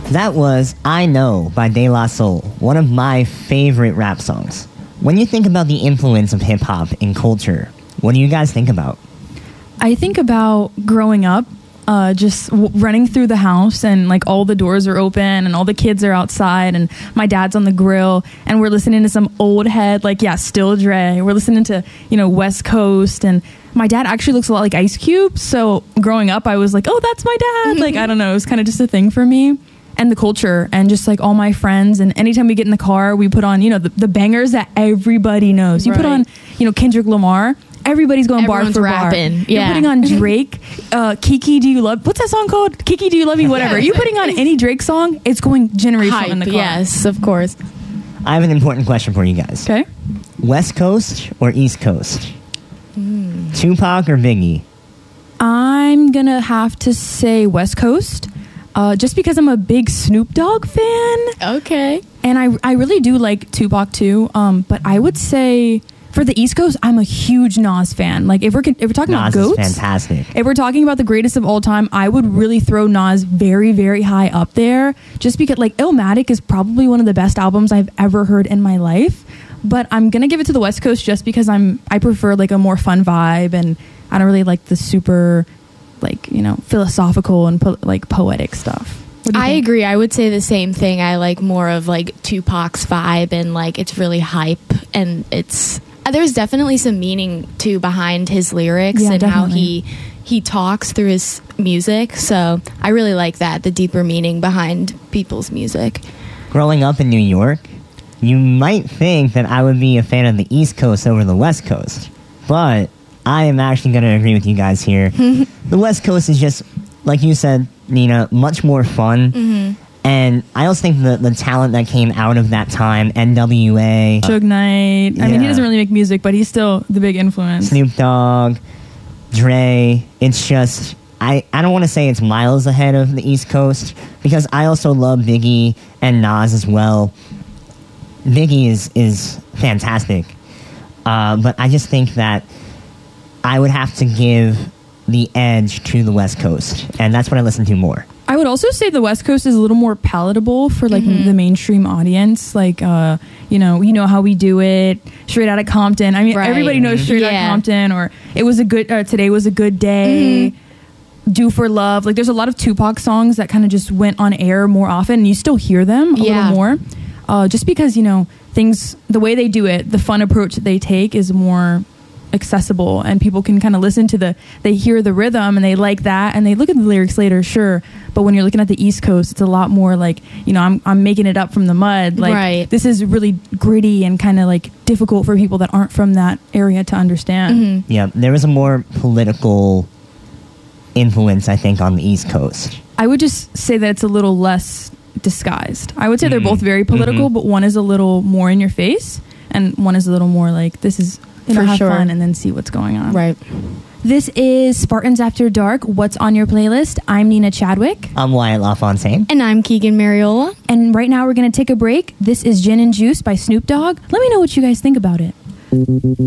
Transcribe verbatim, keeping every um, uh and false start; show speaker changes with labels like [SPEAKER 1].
[SPEAKER 1] That was I Know by De La Soul, one of my favorite rap songs. When you think about the influence of hip-hop in culture, what do you guys think about?
[SPEAKER 2] I think about growing up, uh, just w- running through the house and like all the doors are open and all the kids are outside and my dad's on the grill and we're listening to some old head, like, yeah, Still Dre. We're listening to, you know, West Coast, and my dad actually looks a lot like Ice Cube. So growing up, I was like, oh, that's my dad. Like, I don't know. It was kind of just a thing for me. And the culture and just like all my friends. And anytime we get in the car, we put on, you know, the, the bangers that everybody knows. You
[SPEAKER 3] right.
[SPEAKER 2] put on, you know, Kendrick Lamar. Everybody's going
[SPEAKER 3] Everyone's
[SPEAKER 2] bar for
[SPEAKER 3] rapping.
[SPEAKER 2] bar.
[SPEAKER 3] Yeah.
[SPEAKER 2] You're putting on Drake, uh, Kiki, Do You Love... What's that song called? Kiki, Do You Love Me? Whatever. You putting on any Drake song, it's going generational
[SPEAKER 3] Hype,
[SPEAKER 2] in the car.
[SPEAKER 3] yes, of course.
[SPEAKER 1] I have an important question for you guys.
[SPEAKER 2] Okay.
[SPEAKER 1] West Coast or East Coast? Mm. Tupac or Biggie?
[SPEAKER 2] I'm going to have to say West Coast, uh, just because I'm a big Snoop Dogg fan.
[SPEAKER 3] Okay.
[SPEAKER 2] And I, I really do like Tupac too, um, but I would say... For the East Coast, I'm a huge Nas fan. Like, if we're if we're talking
[SPEAKER 1] Nas
[SPEAKER 2] about goats,
[SPEAKER 1] is fantastic.
[SPEAKER 2] If we're talking about the greatest of all time, I would really throw Nas very, very high up there. Just because, like, Illmatic is probably one of the best albums I've ever heard in my life. But I'm gonna give it to the West Coast just because I'm I prefer like a more fun vibe, and I don't really like the super, like, you know, philosophical and po- like poetic stuff.
[SPEAKER 3] I think? agree. I would say the same thing. I like more of like Tupac's vibe, and like it's really hype, and it's. There's definitely some meaning too behind his lyrics
[SPEAKER 2] yeah,
[SPEAKER 3] and
[SPEAKER 2] definitely.
[SPEAKER 3] how he he talks through his music. So I really like that, the deeper meaning behind people's music.
[SPEAKER 1] Growing up in New York, you might think that I would be a fan of the East Coast over the West Coast, but I am actually going to agree with you guys here. The West Coast is just, like you said, Nina, much more fun. Mm-hmm. And I also think the, the talent that came out of that time, N W A,
[SPEAKER 2] Suge Knight. I
[SPEAKER 1] Yeah.
[SPEAKER 2] mean, he doesn't really make music, but he's still the big influence.
[SPEAKER 1] Snoop Dogg, Dre, it's just, I, I don't want to say it's miles ahead of the East Coast, because I also love Biggie and Nas as well. Biggie is, is fantastic. Uh, but I just think that I would have to give the edge to the West Coast, and that's what I listen to more.
[SPEAKER 2] I would also say the West Coast is a little more palatable for like mm-hmm. the mainstream audience. Like, uh, you know, you know how we do it. Straight Outta Compton. I mean,
[SPEAKER 3] right.
[SPEAKER 2] everybody knows Straight
[SPEAKER 3] yeah.
[SPEAKER 2] Outta Compton, or it was a good. Uh, Today was a good day. Mm-hmm. Do for Love. Like, there's a lot of Tupac songs that kind of just went on air more often, and you still hear them a
[SPEAKER 3] yeah.
[SPEAKER 2] little more. Uh, just because, you know, things, the way they do it, the fun approach that they take is more accessible, and people can kind of listen to the, they hear the rhythm and they like that, and they look at the lyrics later, sure. But when you're looking at the East Coast, it's a lot more like, you know, I'm I'm making it up from the mud. Like,
[SPEAKER 3] right.
[SPEAKER 2] This is really gritty and kind of like difficult for people that aren't from that area to understand.
[SPEAKER 3] Mm-hmm.
[SPEAKER 1] Yeah, there was a more political influence, I think, on the East Coast.
[SPEAKER 2] I would just say that it's a little less disguised. I would say mm-hmm. they're both very political, mm-hmm. but one is a little more in your face, and one is a little more like, this is, you know,
[SPEAKER 3] For
[SPEAKER 2] have
[SPEAKER 3] sure.
[SPEAKER 2] fun and then see what's going on.
[SPEAKER 3] Right.
[SPEAKER 2] This is Spartans After Dark. What's on your playlist? I'm Nina Chadwick.
[SPEAKER 1] I'm Wyatt LaFontaine.
[SPEAKER 3] And I'm Keegan Mariola.
[SPEAKER 2] And right now we're going to take a break. This is Gin and Juice by Snoop Dogg. Let me know what you guys think about it.